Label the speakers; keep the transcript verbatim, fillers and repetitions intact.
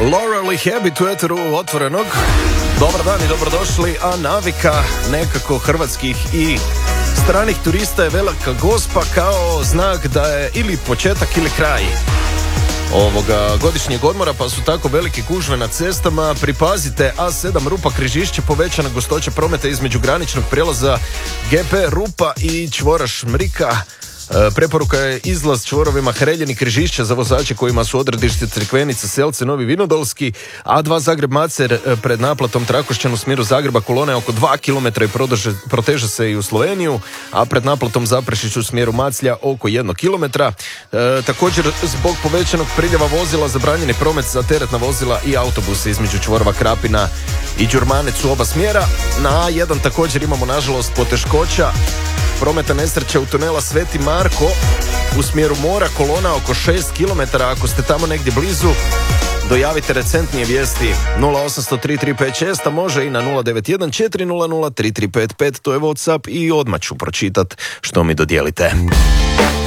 Speaker 1: Laurel i Habit u eteru Otvorenog. Dobar dan i dobrodošli, a navika nekako hrvatskih i stranih turista je velika Gospa kao znak da je ili početak ili kraj ovoga godišnjeg odmora, pa su tako velike gužve na cestama. Pripazite, A sedam Rupa Križišće, povećana gustoća prometa između graničnog prijelaza G P Rupa i čvora Šmrika. E, preporuka je izlaz čvorovima Hreljeni Križišća za vozače kojima su odredište Crikvenica, Selce, Novi Vinodolski. A dva Zagreb-Macer pred naplatom Trakošćan u smjeru Zagreba kolone oko dva kilometra i proteže, proteže se i u Sloveniju, a pred naplatom Zaprešić u smjeru Maclja oko jednog kilometra. E, također zbog povećanog priljeva vozila zabranjen je promet za teretna vozila i autobuse između čvorova Krapina i Đurmanec u oba smjera. Na A jedan također imamo nažalost poteškoća. Prometa nesreća u tunela Sveti Marko u smjeru mora, kolona oko šest kilometara. Ako ste tamo negdje blizu, dojavite recentnije vijesti nula osam nula tri tri pet šest, a može i na nula devet jedan četiri nula nula tri tri pet pet. To je WhatsApp i odmah ću pročitat što mi dodijelite.